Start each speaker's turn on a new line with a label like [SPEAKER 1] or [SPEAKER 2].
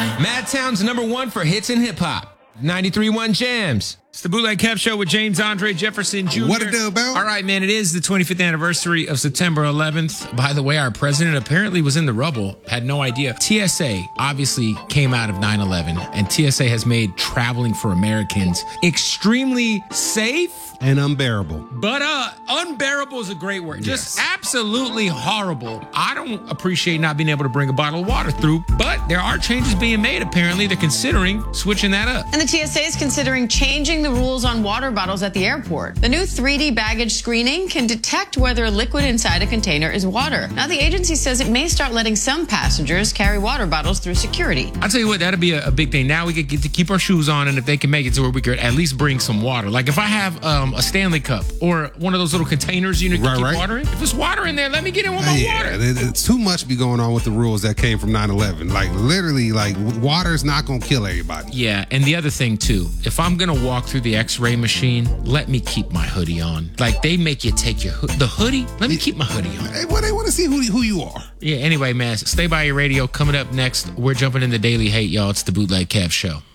[SPEAKER 1] Madtown's #1 for hits and hip hop. 93.1 Jams.
[SPEAKER 2] It's the Bootleg Kev Show with James Andre Jefferson Jr.
[SPEAKER 3] What it do, Bill?
[SPEAKER 2] All right, man. It is the 25th anniversary of September 11th. By the way, our president apparently was in the rubble. Had no idea. TSA obviously came out of 9/11, and TSA has made traveling for Americans extremely safe.
[SPEAKER 3] And unbearable.
[SPEAKER 2] But unbearable is a great word. Just absolutely horrible. I don't appreciate not being able to bring a bottle of water through, but there are changes being made. Apparently, they're considering switching that up.
[SPEAKER 4] And the TSA is considering changing the rules on water bottles at the airport. The new 3D baggage screening can detect whether a liquid inside a container is water. Now, the agency says it may start letting some passengers carry water bottles through security.
[SPEAKER 2] I'll tell you what, that'd be a big thing. Now we could get to keep our shoes on, and if they can make it to where we could at least bring some water. Like if I have a Stanley cup or one of those little containers you can keep water in. If there's water in there, let me get in with my water.
[SPEAKER 3] It's too much be going on with the rules that came from 9/11. Like literally, like water is not gonna kill everybody.
[SPEAKER 2] Yeah, and the other thing too, if I'm gonna walk through the X-ray machine, let me keep my hoodie on. Like they make you take the hoodie. Let me keep my hoodie on.
[SPEAKER 3] Well, they want to see who you are.
[SPEAKER 2] Yeah. Anyway, man, stay by your radio. Coming up next, we're jumping in the Daily Hate, y'all. It's the Bootleg Kev Show.